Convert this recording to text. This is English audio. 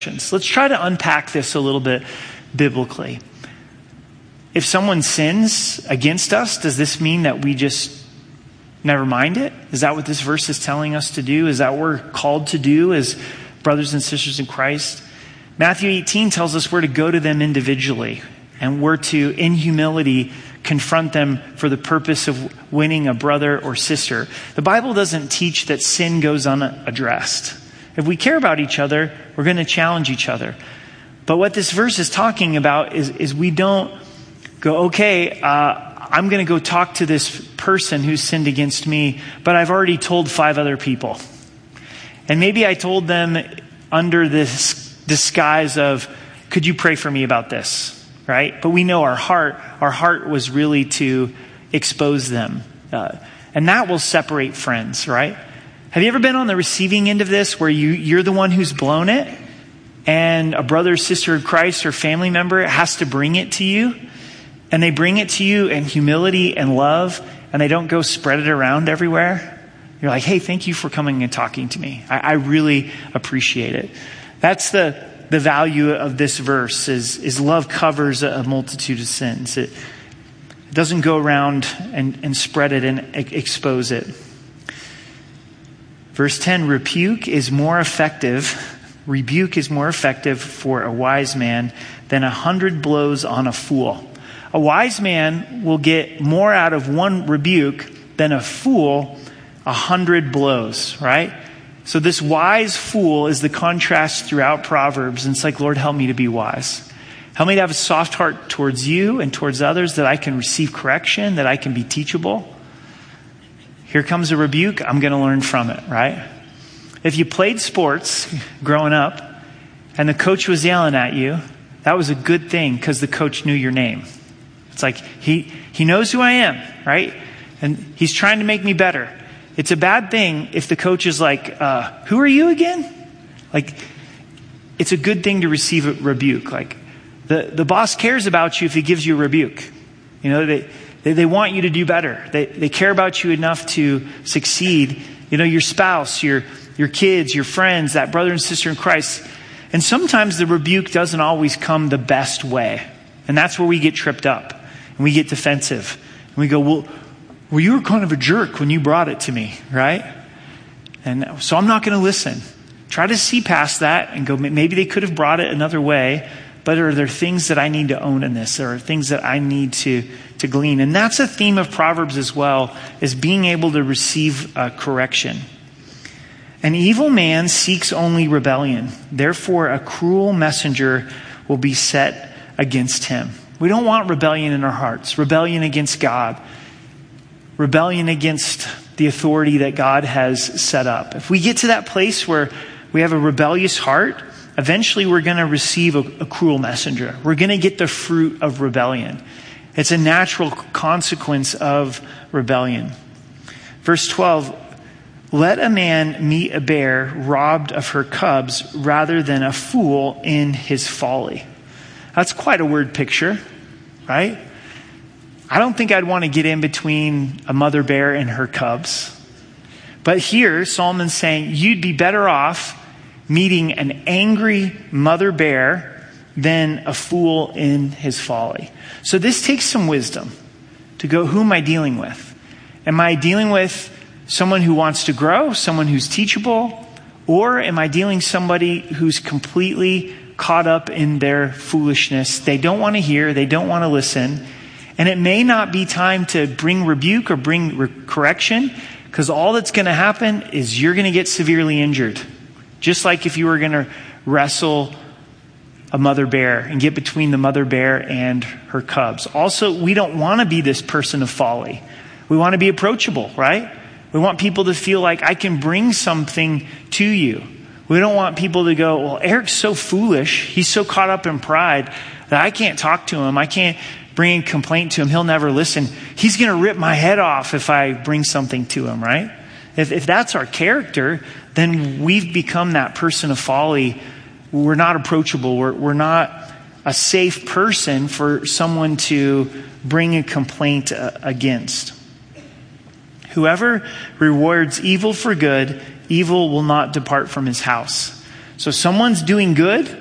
Let's try to unpack this a little bit biblically. If someone sins against us, does this mean that we just never mind it? Is that what this verse is telling us to do? Is that what we're called to do as brothers and sisters in Christ? Matthew 18 tells us we're to go to them individually, and we're to, in humility, confront them for the purpose of winning a brother or sister. The Bible doesn't teach that sin goes unaddressed. If we care about each other, we're going to challenge each other. But what this verse is talking about is we don't go, okay, I'm going to go talk to this person who sinned against me, but I've already told 5 other people. And maybe I told them under this disguise of, could you pray for me about this, right? But we know our heart was really to expose them. And that will separate friends, right? Have you ever been on the receiving end of this where you're the one who's blown it and a brother or sister of Christ or family member has to bring it to you, and they bring it to you in humility and love, and they don't go spread it around everywhere? You're like, hey, thank you for coming and talking to me. I really appreciate it. That's the value of this verse is love covers a multitude of sins. It doesn't go around and spread it and expose it. Verse 10, rebuke is more effective for a wise man than 100 blows on a fool. A wise man will get more out of one rebuke than a fool 100 blows, right? So this wise fool is the contrast throughout Proverbs. And it's like, Lord, help me to be wise. Help me to have a soft heart towards you and towards others, that I can receive correction, that I can be teachable. Here comes a rebuke, I'm going to learn from it, right? If you played sports growing up and the coach was yelling at you, that was a good thing because the coach knew your name. It's like, he knows who I am, right? And he's trying to make me better. It's a bad thing if the coach is like, who are you again? Like, it's a good thing to receive a rebuke. Like, the boss cares about you if he gives you a rebuke. You know, they want you to do better. They care about you enough to succeed. You know, your spouse, your kids, your friends, that brother and sister in Christ. And sometimes the rebuke doesn't always come the best way. And that's where we get tripped up. And we get defensive. And we go, well, you were kind of a jerk when you brought it to me, right? And so I'm not going to listen. Try to see past that and go, maybe they could have brought it another way. But are there things that I need to own in this? There are things that I need to glean. And that's a theme of Proverbs as well, is being able to receive correction. An evil man seeks only rebellion. Therefore, a cruel messenger will be set against him. We don't want rebellion in our hearts. Rebellion against God. Rebellion against the authority that God has set up. If we get to that place where we have a rebellious heart, eventually we're going to receive a cruel messenger. We're going to get the fruit of rebellion. It's a natural consequence of rebellion. Verse 12, let a man meet a bear robbed of her cubs rather than a fool in his folly. That's quite a word picture, right? I don't think I'd want to get in between a mother bear and her cubs. But here, Solomon's saying you'd be better off meeting an angry mother bear than a fool in his folly. So this takes some wisdom to go, who am I dealing with? Am I dealing with someone who wants to grow, someone who's teachable, or am I dealing somebody who's completely caught up in their foolishness? They don't want to hear, they don't want to listen, and it may not be time to bring rebuke or bring correction, because all that's going to happen is you're going to get severely injured. Just like if you were going to wrestle a mother bear and get between the mother bear and her cubs. Also, we don't want to be this person of folly. We want to be approachable, right? We want people to feel like I can bring something to you. We don't want people to go, well, Eric's so foolish. He's so caught up in pride that I can't talk to him. I can't bring a complaint to him. He'll never listen. He's going to rip my head off if I bring something to him, right? If that's our character, then we've become that person of folly. We're not approachable. We're not a safe person for someone to bring a complaint against. Whoever rewards evil for good, evil will not depart from his house. So someone's doing good,